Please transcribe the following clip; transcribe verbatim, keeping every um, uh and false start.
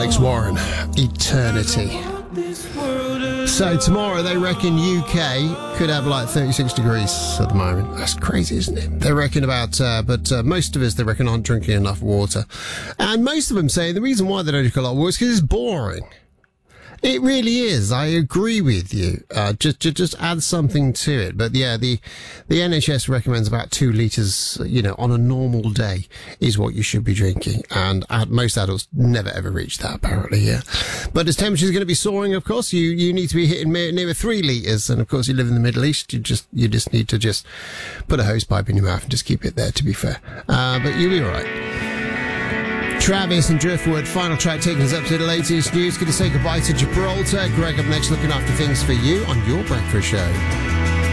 Alex Warren, Eternity. So tomorrow they reckon U K could have like thirty-six degrees at the moment. That's crazy, isn't it? They reckon about, uh, but uh, most of us, they reckon, aren't drinking enough water. And most of them say the reason why they don't drink a lot of water is because it's boring. It really is. I agree with you. Uh, just, just, just add something to it. But yeah, the, the N H S recommends about two litres, you know, on a normal day is what you should be drinking. And uh, most adults never ever reach that, apparently, yeah. But as temperatures are going to be soaring, of course, you, you need to be hitting near three litres. And of course, you live in the Middle East. You just, you just need to just put a hose pipe in your mouth and just keep it there, to be fair. Uh, but you'll be all right. Travis and Driftwood, final track taking us up to the latest news. Going to say goodbye to Gibraltar. Greg up next looking after things for you on your breakfast show.